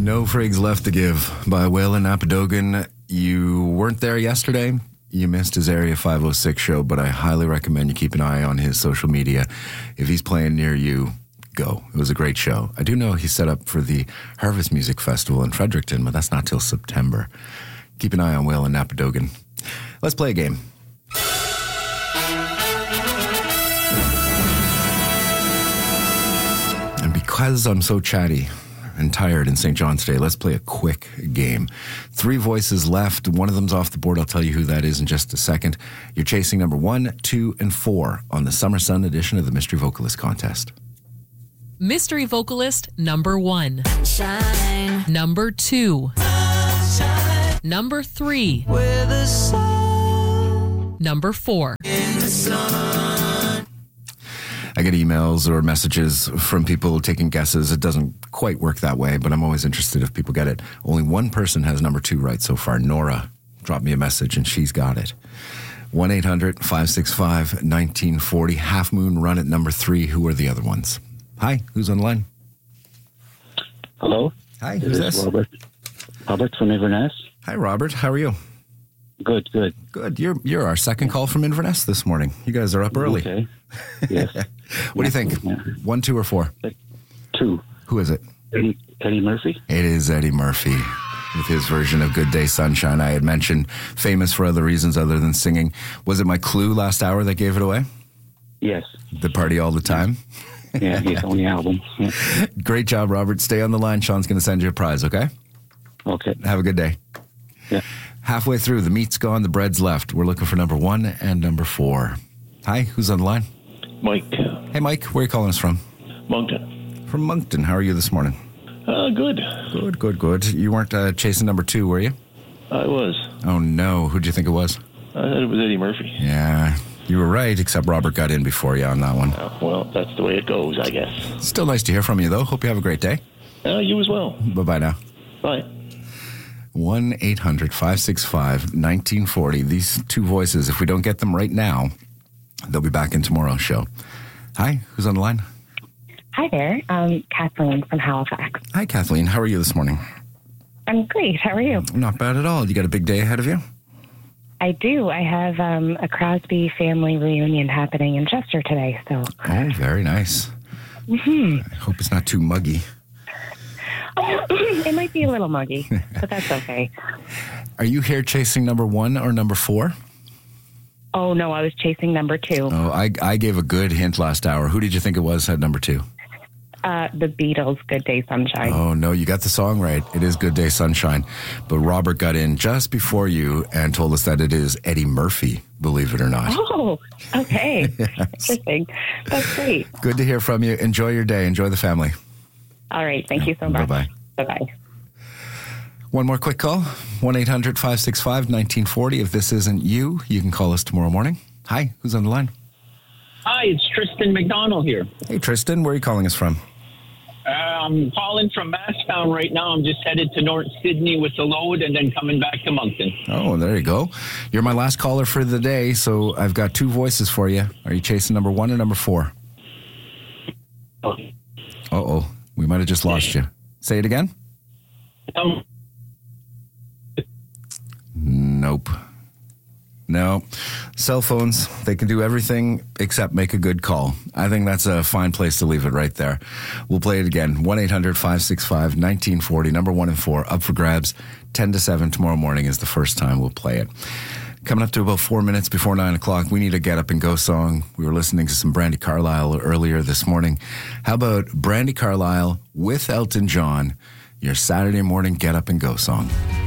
No Frigs Left to Give by Waylon Napadogan. You weren't there yesterday. You missed his Area 506 show, but I highly recommend you keep an eye on his social media. If he's playing near you, go. It was a great show. I do know he's set up for the Harvest Music Festival in Fredericton, but that's not till September. Keep an eye on Waylon Napadogan. Let's play a game. And because I'm so chatty and tired in St. John's today, let's play a quick game. 3 voices left. One of them's off the board. I'll tell you who that is in just a second. You're chasing number 1, 2, and 4 on the Summer Sun edition of the Mystery Vocalist Contest. Mystery Vocalist number 1. Shine. Number 2. Shine. Number 3. Where the sun. Number 4. In the sun. I get emails or messages from people taking guesses. It doesn't quite work that way, but I'm always interested if people get it. Only one person has number 2 right so far. Nora dropped me a message, and she's got it. 1-800-565-1940. Half Moon Run at number 3. Who are the other ones? Hi, who's on the line? Hello. Hi, who's this? Robert. Robert from Inverness. Hi, Robert. How are you? Good. Good. You're our second call from Inverness this morning. You guys are up early. Okay. Yes. What do you think? Yeah. 1, 2, or 4? 2. Who is it? Eddie Murphy. It is Eddie Murphy with his version of Good Day Sunshine. I had mentioned famous for other reasons other than singing. Was it my clue last hour that gave it away? Yes. The Party All the Time? Yeah, his only album. Yeah. Great job, Robert. Stay on the line. Sean's going to send you a prize, okay? Okay. Have a good day. Yeah. Halfway through, the meat's gone, the bread's left. We're looking for number 1 and number 4. Hi, who's on the line? Mike. Hey, Mike. Where are you calling us from? Moncton. From Moncton. How are you this morning? Good. Good. You weren't chasing number 2, were you? I was. Oh, no. Who'd you think it was? I thought it was Eddie Murphy. Yeah, you were right, except Robert got in before you on that one. Well, that's the way it goes, I guess. Still nice to hear from you, though. Hope you have a great day. You as well. Bye-bye now. Bye. 1-800-565-1940. These 2 voices, if we don't get them right now, they'll be back in tomorrow's show. Hi, who's on the line? Hi there. Kathleen from Halifax. Hi, Kathleen. How are you this morning? I'm great. How are you? Not bad at all. You got a big day ahead of you? I do. I have a Crosby family reunion happening in Chester today. So. Oh, very nice. Mm-hmm. I hope it's not too muggy. It might be a little muggy, but that's okay. Are you here chasing number 1 or number 4? Oh, no, I was chasing number 2. Oh, I gave a good hint last hour. Who did you think it was at number 2? The Beatles, Good Day Sunshine. Oh, no, you got the song right. It is Good Day Sunshine. But Robert got in just before you and told us that it is Eddie Murphy, believe it or not. Oh, okay. Yes. Interesting. That's great. Good to hear from you. Enjoy your day. Enjoy the family. All right. Thank you so much. Bye-bye. Bye-bye. One more quick call. 1-800-565-1940. If this isn't you, you can call us tomorrow morning. Hi, who's on the line? Hi, it's Tristan McDonald here. Hey, Tristan. Where are you calling us from? I'm calling from Masstown right now. I'm just headed to North Sydney with the load and then coming back to Moncton. Oh, there you go. You're my last caller for the day, so I've got 2 voices for you. Are you chasing number 1 or number 4? Oh. Uh-oh. We might have just lost you. Say it again? Nope. No. Cell phones, they can do everything except make a good call. I think that's a fine place to leave it right there. We'll play it again. 1-800-565-1940, number 1 and 4, up for grabs. 10 to 7 tomorrow morning is the first time we'll play it. Coming up to about 4 minutes before 9 o'clock, we need a Get Up and Go song. We were listening to some Brandi Carlile earlier this morning. How about Brandi Carlile with Elton John, your Saturday morning Get Up and Go song?